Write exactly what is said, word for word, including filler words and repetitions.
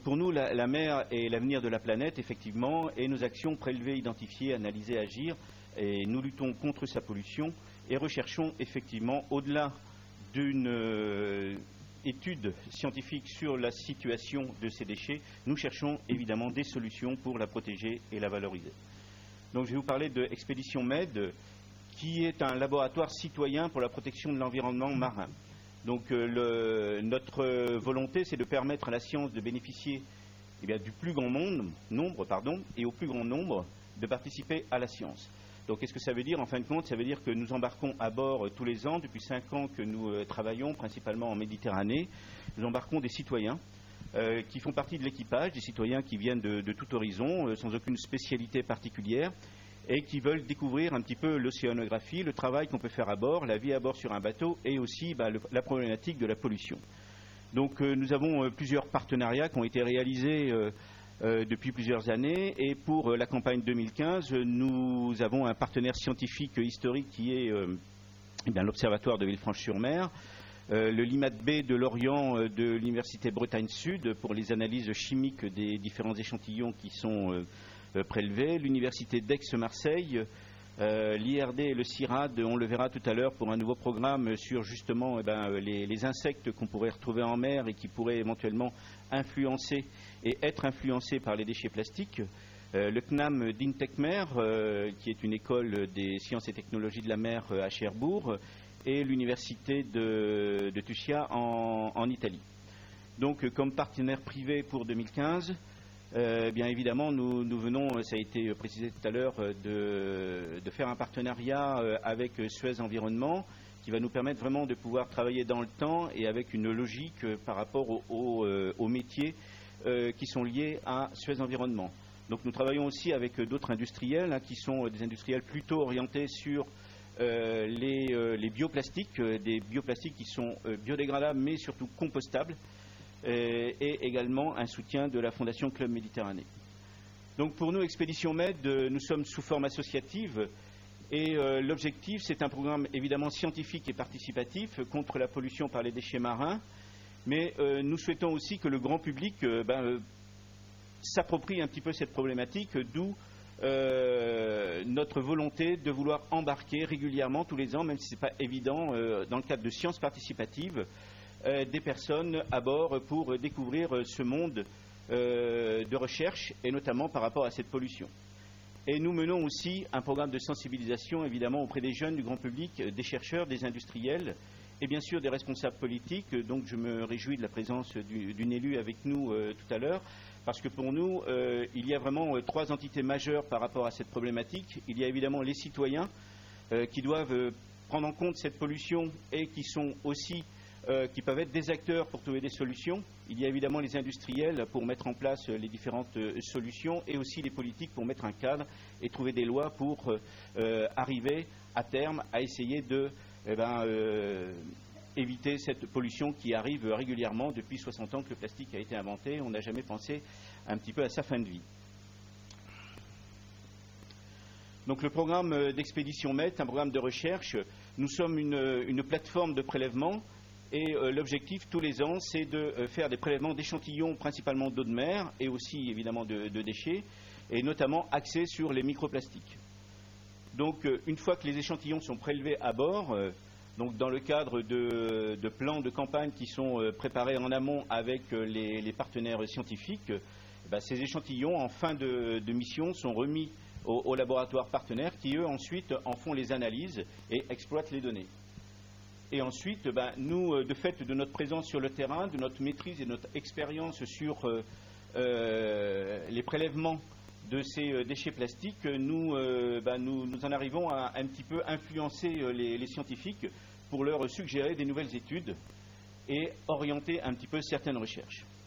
pour nous, la, la mer est l'avenir de la planète, effectivement, et nos actions prélevées, identifiées, analysées, agir, et nous luttons contre sa pollution et recherchons effectivement, au-delà d'une euh, étude scientifique sur la situation de ces déchets, nous cherchons évidemment des solutions pour la protéger et la valoriser. Donc je vais vous parler de Expédition Med, qui est un laboratoire citoyen pour la protection de l'environnement marin. Donc euh, le, notre volonté, c'est de permettre à la science de bénéficier eh bien, du plus grand monde, nombre pardon, et au plus grand nombre de participer à la science. Donc qu'est-ce que ça veut dire? En fin de compte, ça veut dire que nous embarquons à bord euh, tous les ans, depuis cinq ans que nous euh, travaillons, principalement en Méditerranée, nous embarquons des citoyens euh, qui font partie de l'équipage, des citoyens qui viennent de, de tout horizon, euh, sans aucune spécialité particulière, et qui veulent découvrir un petit peu l'océanographie, le travail qu'on peut faire à bord, la vie à bord sur un bateau, et aussi bah, le, la problématique de la pollution. Donc euh, nous avons euh, plusieurs partenariats qui ont été réalisés euh, euh, depuis plusieurs années, et pour euh, la campagne deux mille quinze, nous avons un partenaire scientifique historique qui est euh, eh bien, l'Observatoire de Villefranche-sur-Mer, euh, le LIMAT B de Lorient euh, de l'Université Bretagne Sud pour les analyses chimiques des différents échantillons qui sont euh, euh, prélevés, l'Université d'Aix-Marseille, Euh, l'I R D et le CIRAD, on le verra tout à l'heure pour un nouveau programme sur justement eh ben, les, les insectes qu'on pourrait retrouver en mer et qui pourraient éventuellement influencer et être influencés par les déchets plastiques. Euh, le C N A M d'Intecmer, euh, qui est une école des sciences et technologies de la mer euh, à Cherbourg, et l'université de, de Tucia en, en Italie. Donc, euh, comme partenaire privé pour deux mille quinze, Euh, bien évidemment, nous, nous venons, ça a été précisé tout à l'heure, de, de faire un partenariat avec Suez Environnement qui va nous permettre vraiment de pouvoir travailler dans le temps et avec une logique par rapport aux au, au, au métiers euh, qui sont liés à Suez Environnement. Donc nous travaillons aussi avec d'autres industriels hein, qui sont des industriels plutôt orientés sur euh, les, euh, les bioplastiques, euh, des bioplastiques qui sont euh, biodégradables mais surtout compostables. Et également un soutien de la Fondation Club Méditerranée. Donc pour nous, Expédition Med, nous sommes sous forme associative et euh, l'objectif, c'est un programme évidemment scientifique et participatif contre la pollution par les déchets marins, mais euh, nous souhaitons aussi que le grand public euh, ben, euh, s'approprie un petit peu cette problématique, d'où euh, notre volonté de vouloir embarquer régulièrement tous les ans, même si ce n'est pas évident, euh, dans le cadre de sciences participatives, Euh, des personnes à bord pour euh, découvrir euh, ce monde euh, de recherche et notamment par rapport à cette pollution. Et nous menons aussi un programme de sensibilisation évidemment auprès des jeunes, du grand public, euh, des chercheurs, des industriels et bien sûr des responsables politiques. Donc je me réjouis de la présence du, d'une élue avec nous euh, tout à l'heure parce que pour nous euh, il y a vraiment euh, trois entités majeures par rapport à cette problématique. Il y a évidemment les citoyens euh, qui doivent euh, prendre en compte cette pollution et qui sont aussi Euh, qui peuvent être des acteurs pour trouver des solutions. Il y a évidemment les industriels pour mettre en place euh, les différentes euh, solutions et aussi les politiques pour mettre un cadre et trouver des lois pour euh, arriver à terme à essayer de eh ben, euh, éviter cette pollution qui arrive régulièrement depuis soixante ans que le plastique a été inventé. On n'a jamais pensé un petit peu à sa fin de vie. Donc le programme d'Expédition Med est un programme de recherche. Nous sommes une, une plateforme de prélèvement. Et euh, l'objectif tous les ans, c'est de euh, faire des prélèvements d'échantillons principalement d'eau de mer et aussi évidemment de, de déchets, et notamment axés sur les microplastiques. Donc euh, une fois que les échantillons sont prélevés à bord, euh, donc dans le cadre de, de plans de campagne qui sont euh, préparés en amont avec euh, les, les partenaires scientifiques, euh, bah, ces échantillons en fin de, de mission sont remis aux, aux laboratoires partenaires qui eux ensuite en font les analyses et exploitent les données. Et ensuite, ben, nous, de fait de notre présence sur le terrain, de notre maîtrise et de notre expérience sur euh, euh, les prélèvements de ces euh, déchets plastiques, nous, euh, ben, nous, nous en arrivons à un petit peu influencer euh, les, les scientifiques pour leur suggérer des nouvelles études et orienter un petit peu certaines recherches.